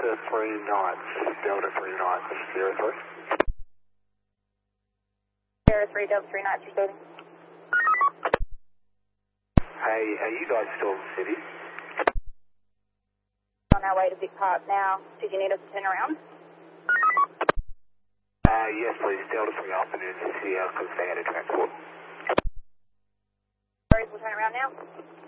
Delta 3 knots, Delta 3 knots, 03. Sierra 3, Delta 3 knots, receiving. Hey, are you guys still in the city? On our way to Vic Park now. Did you need us to turn around? Yes, please. Delta 3 Alpha News is here because they had a transport. Sorry, we'll turn around now.